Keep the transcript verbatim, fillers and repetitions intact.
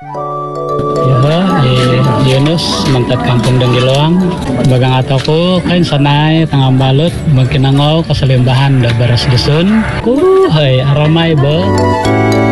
Ya, eh, Yunus mentat kampung dan Diloang bagang ataku kain sanai tengah balut mungkin nangau keselimbahan da beras dusun ku hai aramai be